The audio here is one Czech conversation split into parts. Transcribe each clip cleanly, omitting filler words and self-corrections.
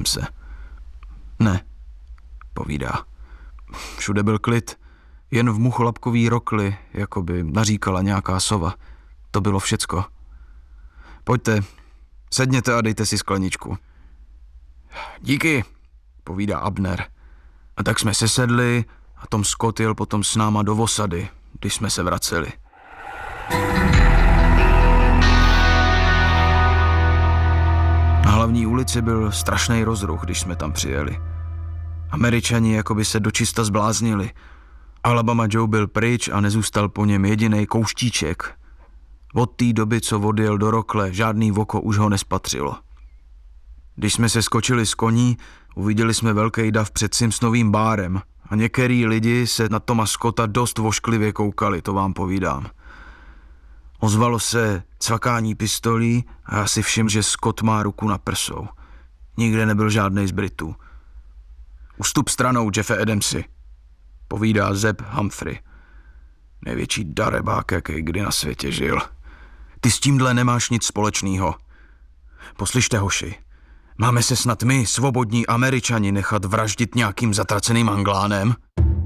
jsem se. Ne, povídá. Všude byl klid, jen v mucholapkový rokli, jako by naříkala nějaká sova. To bylo všecko. Pojďte, sedněte a dejte si skleničku. Díky, povídá Abner. A tak jsme se sedli a Tom Scott jel potom s náma do osady, když jsme se vraceli. Na hlavní ulici byl strašný rozruch, když jsme tam přijeli. Američani jako by se dočista zbláznili. Alabama Joe byl pryč a nezůstal po něm jedinej kouštíček. Od té doby, co odjel do rokle, žádný voko už ho nespatřilo. Když jsme se skočili z koní, uviděli jsme velký dav před Simpsonovým bárem a některý lidi se na Toma Scotta dost vošklivě koukali, to vám povídám. Ozvalo se cvakání pistolí a já si všiml, že Scott má ruku na prsou. Nikde nebyl žádnej z Britů. Ustup stranou, Jeffe Adamsi, povídá Zeb Humphrey. Největší darebák, jaký kdy na světě žil. Ty s tímhle nemáš nic společného. Poslyšte, hoši, máme se snad my, svobodní Američani, nechat vraždit nějakým zatraceným Anglánem?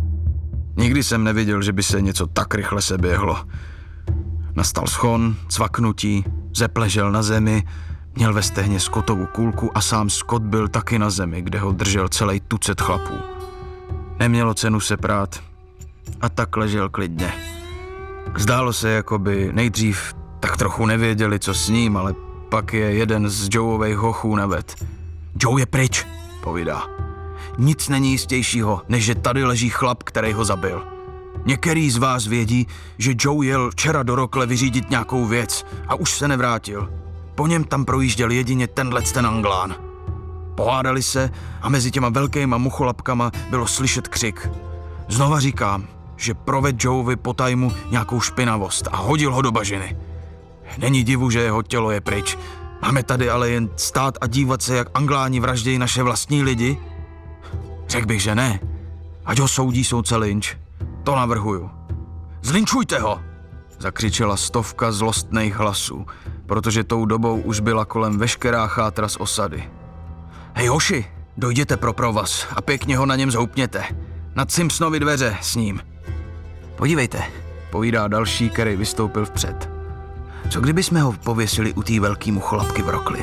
Nikdy jsem neviděl, že by se něco tak rychle seběhlo. Nastal schon, cvaknutí, Zeb ležel na zemi, měl ve stehně Scottovu kulku a sám Scott byl taky na zemi, kde ho držel celý tucet chlapů. Nemělo cenu se prát a tak ležel klidně. Zdálo se, jako by nejdřív tak trochu nevěděli, co s ním, ale pak je jeden z Joeových hochů naved. Joe je pryč, povídá. Nic není jistějšího, než že tady leží chlap, který ho zabil. Některý z vás vědí, že Joe jel včera do rokle vyřídit nějakou věc a už se nevrátil. Po něm tam projížděl jedině ten Anglán. Pohádali se a mezi těma velkýma mucholapkama bylo slyšet křik. Znova říkám, že proved Joeovi po tajmu nějakou špinavost a hodil ho do bažiny. Není divu, že jeho tělo je pryč. Máme tady ale jen stát a dívat se, jak Angláni vraždějí naše vlastní lidi? Řekl bych, že ne. Ať ho soudí soudce Lynch. To navrhuju. Zlinčujte ho! Zakřičela stovka zlostných hlasů, protože tou dobou už byla kolem veškerá chátra z osady. Hej hoši, dojděte pro provaz a pěkně ho na něm zhoupněte. Nad Simpsonovy dveře s ním. Podívejte, povídá další, který vystoupil vpřed. Co kdyby jsme ho pověsili u té velký mucholapky v rokli?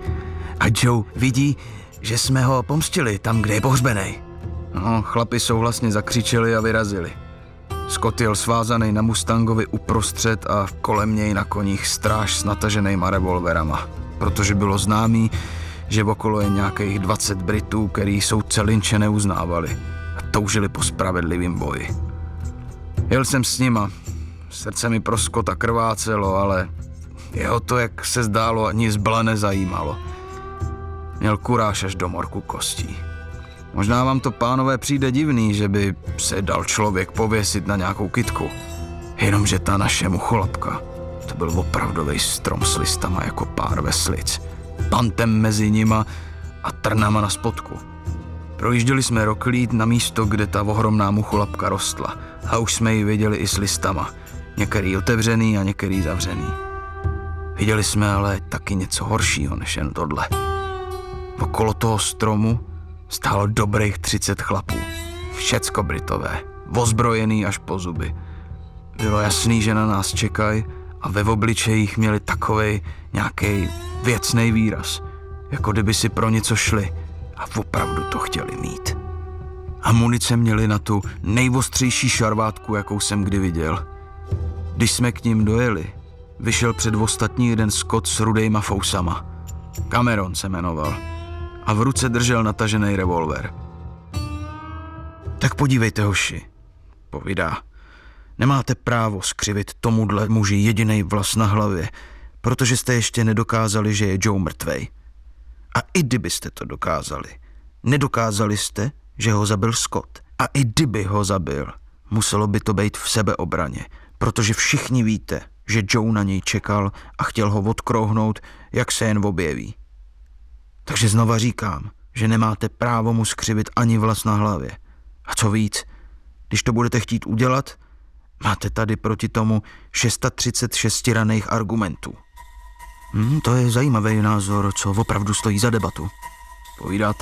A Joe vidí, že jsme ho pomstili tam, kde je pohřbenej. No, chlapi souhlasně zakřičeli a vyrazili. Scott jel svázaný na Mustangovi uprostřed a kolem něj na koních stráž s nataženýma revolverama, protože bylo známý, že okolo je nějakých 20 Britů, který soudce Lynche neuznávali a toužili po spravedlivým boji. Jel jsem s nima, srdce mi pro Scotta krvácelo, ale jeho to, jak se zdálo, ani zbla nezajímalo. Měl kuráž až do morku kostí. Možná vám to, pánové, přijde divný, že by se dal člověk pověsit na nějakou kytku. Jenomže ta naše mucholapka, to byl opravdovej strom s listama jako pár veslic. Pantem mezi nima a trnama na spodku. Projížděli jsme roklíd na místo, kde ta ohromná mucholapka rostla a už jsme ji viděli i s listama. Některý otevřený a některý zavřený. Viděli jsme ale taky něco horšího než jen tohle. Okolo toho stromu stálo dobrých 30 chlapů. Všecko Britové, ozbrojený až po zuby. Bylo jasný, že na nás čekají a ve obličejích měli takovej nějaký věcnej výraz, jako kdyby si pro něco šli a opravdu to chtěli mít. A munice měli na tu nejostřejší šarvátku, jakou jsem kdy viděl. Když jsme k ním dojeli, vyšel před ostatní jeden Scott s rudejma fousama. Cameron se jmenoval a v ruce držel natažený revolver. Tak podívejte, hoši, povídá. Nemáte právo skřivit tomuhle muži jedinej vlas na hlavě, protože jste ještě nedokázali, že je Joe mrtvej. A i kdybyste to dokázali, nedokázali jste, že ho zabil Scott. A i kdyby ho zabil, muselo by to být v sebeobraně, protože všichni víte, že Joe na něj čekal a chtěl ho odkrouhnout, jak se jen objeví. Takže znova říkám, že nemáte právo mu skřivit ani vlas na hlavě. A co víc, když to budete chtít udělat, máte tady proti tomu 636 raných argumentů. To je zajímavý názor, co opravdu stojí za debatu. Povídáte